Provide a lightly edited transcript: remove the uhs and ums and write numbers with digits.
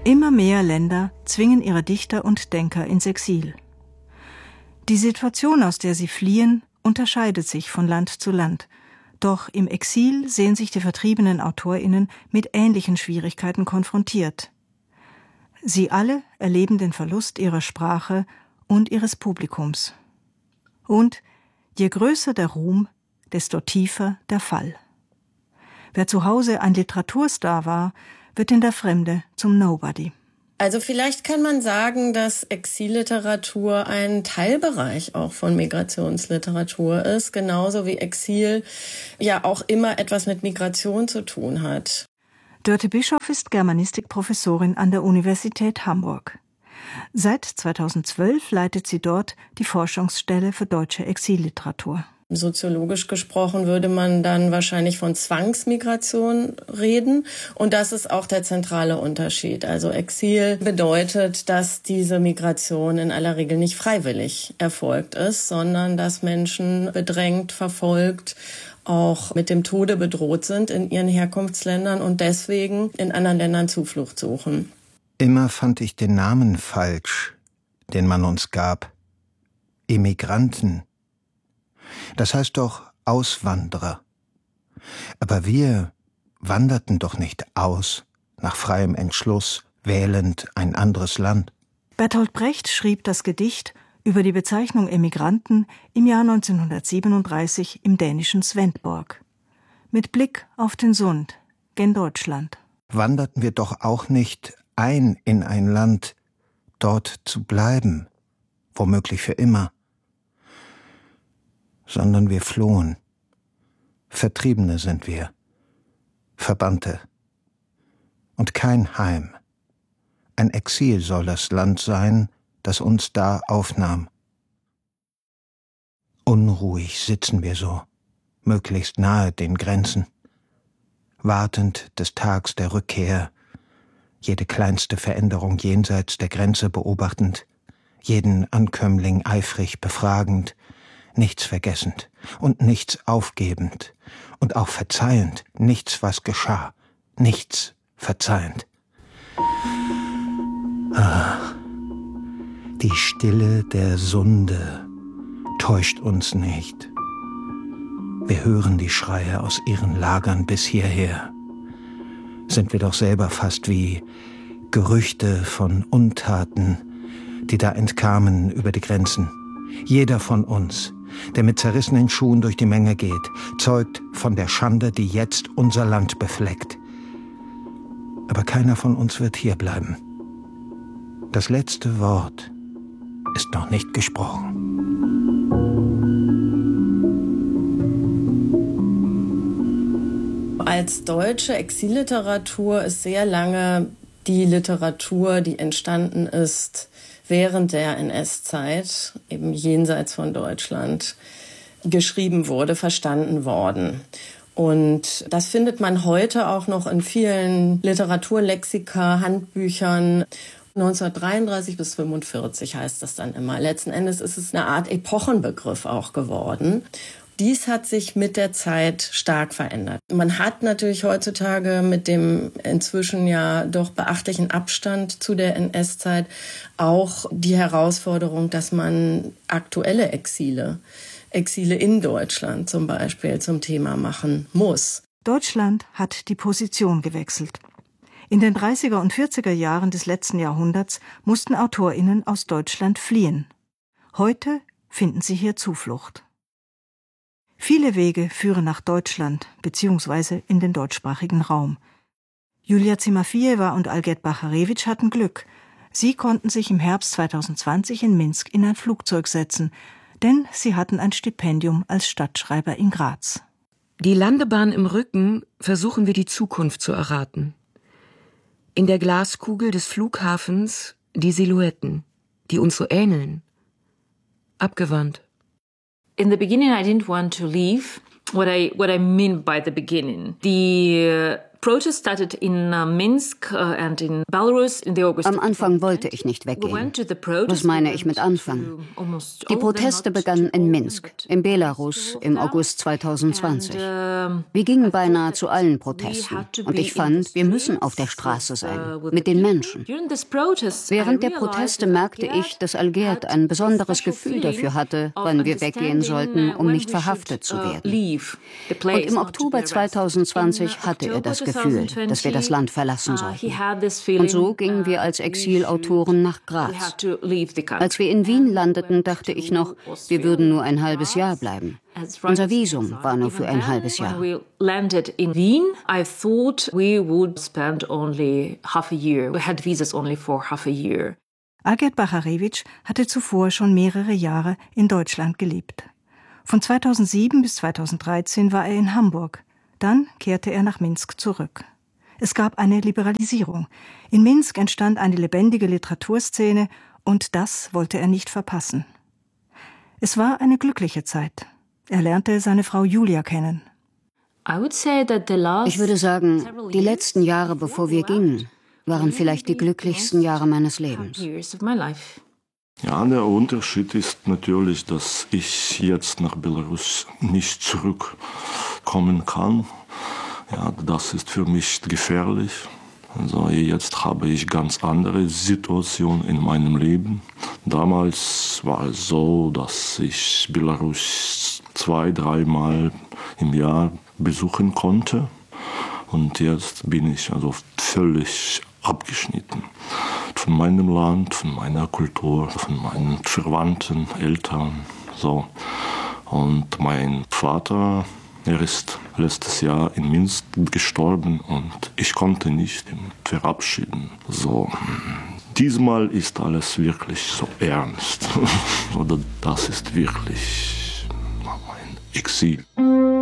Immer mehr Länder zwingen ihre Dichter und Denker ins Exil. Die Situation, aus der sie fliehen, unterscheidet sich von Land zu Land. Doch im Exil sehen sich die vertriebenen AutorInnen mit ähnlichen Schwierigkeiten konfrontiert. Sie alle erleben den Verlust ihrer Sprache und ihres Publikums. Und je größer der Ruhm, desto tiefer der Fall. Wer zu Hause ein Literaturstar war, wird in der Fremde zum Nobody. Also vielleicht kann man sagen, dass Exilliteratur ein Teilbereich auch von Migrationsliteratur ist, genauso wie Exil ja auch immer etwas mit Migration zu tun hat. Dörte Bischof ist Germanistikprofessorin an der Universität Hamburg. Seit 2012 leitet sie dort die Forschungsstelle für deutsche Exilliteratur. Soziologisch gesprochen würde man dann wahrscheinlich von Zwangsmigration reden. Und das ist auch der zentrale Unterschied. Also Exil bedeutet, dass diese Migration in aller Regel nicht freiwillig erfolgt ist, sondern dass Menschen bedrängt, verfolgt, auch mit dem Tode bedroht sind in ihren Herkunftsländern und deswegen in anderen Ländern Zuflucht suchen. Immer fand ich den Namen falsch, den man uns gab. Emigranten. Das heißt doch Auswanderer. Aber wir wanderten doch nicht aus, nach freiem Entschluss, wählend ein anderes Land. Bertolt Brecht schrieb das Gedicht über die Bezeichnung Emigranten im Jahr 1937 im dänischen Svendborg. Mit Blick auf den Sund, gen Deutschland. Wanderten wir doch auch nicht ein in ein Land, dort zu bleiben, womöglich für immer, sondern wir flohen. Vertriebene sind wir, Verbannte. Und kein Heim. Ein Exil soll das Land sein, das uns da aufnahm. Unruhig sitzen wir so, möglichst nahe den Grenzen, wartend des Tags der Rückkehr, jede kleinste Veränderung jenseits der Grenze beobachtend, jeden Ankömmling eifrig befragend, nichts vergessend und nichts aufgebend und auch verzeihend, nichts, was geschah, nichts verzeihend. Ach, die Stille der Sunde täuscht uns nicht. Wir hören die Schreie aus ihren Lagern bis hierher. Sind wir doch selber fast wie Gerüchte von Untaten, die da entkamen über die Grenzen. Jeder von uns, der mit zerrissenen Schuhen durch die Menge geht, zeugt von der Schande, die jetzt unser Land befleckt. Aber keiner von uns wird hierbleiben. Das letzte Wort ist noch nicht gesprochen. Als deutsche Exilliteratur ist sehr lange die Literatur, die entstanden ist während der NS-Zeit, eben jenseits von Deutschland, geschrieben wurde, verstanden worden. Und das findet man heute auch noch in vielen Literaturlexika, Handbüchern. 1933 bis 1945 heißt das dann immer. Letzten Endes ist es eine Art Epochenbegriff auch geworden. Dies hat sich mit der Zeit stark verändert. Man hat natürlich heutzutage mit dem inzwischen ja doch beachtlichen Abstand zu der NS-Zeit auch die Herausforderung, dass man aktuelle Exile in Deutschland zum Beispiel zum Thema machen muss. Deutschland hat die Position gewechselt. In den 30er und 40er Jahren des letzten Jahrhunderts mussten AutorInnen aus Deutschland fliehen. Heute finden sie hier Zuflucht. Viele Wege führen nach Deutschland bzw. in den deutschsprachigen Raum. Julia Zimafiejewa und Alget Bacharewitsch hatten Glück. Sie konnten sich im Herbst 2020 in Minsk in ein Flugzeug setzen, denn sie hatten ein Stipendium als Stadtschreiber in Graz. Die Landebahn im Rücken versuchen wir die Zukunft zu erraten. In der Glaskugel des Flughafens die Silhouetten, die uns so ähneln. Abgewandt. In the beginning, I didn't want to leave. What I mean by the beginning, the Am Anfang wollte ich nicht weggehen. Was meine ich mit Anfang? Die Proteste begannen in Minsk, in Belarus, im August 2020. Wir gingen beinahe zu allen Protesten. Und ich fand, wir müssen auf der Straße sein, mit den Menschen. Während der Proteste merkte ich, dass Algert ein besonderes Gefühl dafür hatte, wann wir weggehen sollten, um nicht verhaftet zu werden. Und im Oktober 2020 hatte er das Gefühl, dass wir das Land verlassen sollten. Und so gingen wir als Exilautoren nach Graz. Als wir in Wien landeten, dachte ich noch, wir würden nur ein halbes Jahr bleiben. Unser Visum war nur für ein halbes Jahr. Algert Bacharewitsch hatte zuvor schon mehrere Jahre in Deutschland gelebt. Von 2007 bis 2013 war er in Hamburg. Dann kehrte er nach Minsk zurück. Es gab eine Liberalisierung. In Minsk entstand eine lebendige Literaturszene und das wollte er nicht verpassen. Es war eine glückliche Zeit. Er lernte seine Frau Julia kennen. Ich würde sagen, die letzten Jahre, bevor wir gingen, waren vielleicht die glücklichsten Jahre meines Lebens. Ja, der Unterschied ist natürlich, dass ich jetzt nach Belarus nicht zurückkommen kann. Ja, das ist für mich gefährlich. Also jetzt habe ich ganz andere Situation in meinem Leben. Damals war es so, dass ich Belarus 2-3 Mal im Jahr besuchen konnte. Und jetzt bin ich also völlig abgeschnitten von meinem Land, von meiner Kultur, von meinen Verwandten, Eltern. So. Und mein Vater, er ist letztes Jahr in Minsk gestorben und ich konnte nicht ihn verabschieden. So. Diesmal ist alles wirklich so ernst. Oder das ist wirklich mein Exil.